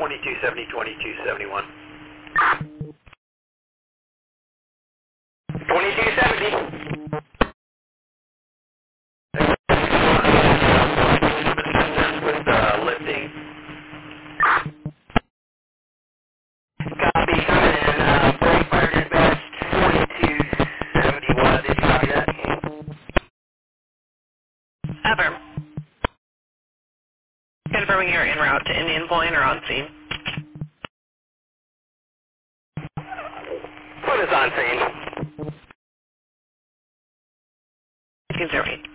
2270, 2271. 2270. With lifting. Copy, coming in. Flight fire dispatch 2271. Did you copy that? Affirm. Confirming you're en route to Indian Point or on scene. Point is on scene. Confirming.